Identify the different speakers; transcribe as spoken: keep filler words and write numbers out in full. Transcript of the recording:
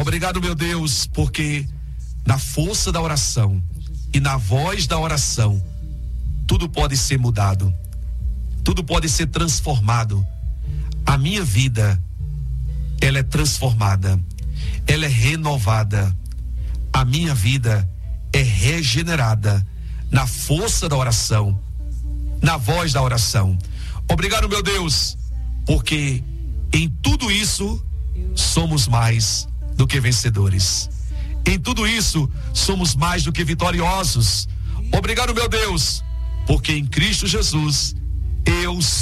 Speaker 1: Obrigado, meu Deus, porque na força da oração e na voz da oração, tudo pode ser mudado, tudo pode ser transformado. A minha vida, ela é transformada, ela é renovada. A minha vida é regenerada na força da oração, na voz da oração. Obrigado, meu Deus, porque em tudo isso somos mais do que vencedores. Em tudo isso somos mais do que vitoriosos. Obrigado, meu Deus, porque em Cristo Jesus eu